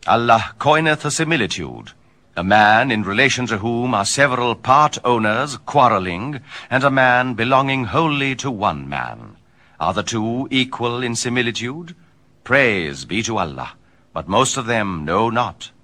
Allah coineth a similitude, a man in relation to whom are several part owners quarreling, and a man belonging wholly to one man. Are the two equal in similitude? Praise be to Allah, but most of them know not.